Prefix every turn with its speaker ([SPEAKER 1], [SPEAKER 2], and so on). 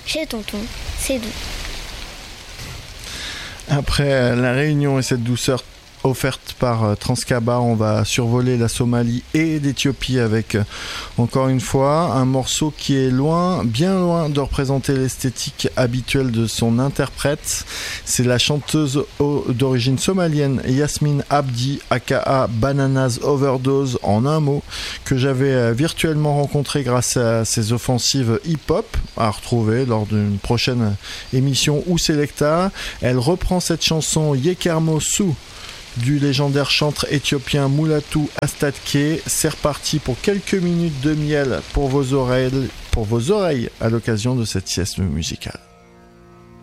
[SPEAKER 1] chez tonton, c'est doux.
[SPEAKER 2] Après la Réunion et cette douceur offerte par Transcaba, on va survoler la Somalie et l'Éthiopie avec, encore une fois, un morceau qui est loin, bien loin de représenter l'esthétique habituelle de son interprète. C'est la chanteuse d'origine somalienne Yasmine Abdi, aka Bananas Overdose en un mot, que j'avais virtuellement rencontré grâce à ses offensives hip-hop, à retrouver lors d'une prochaine émission ou Selecta. Elle reprend cette chanson Yekermo Su du légendaire chanteur éthiopien Mulatu Astatke. C'est reparti pour quelques minutes de miel pour vos oreilles à l'occasion de cette sieste musicale.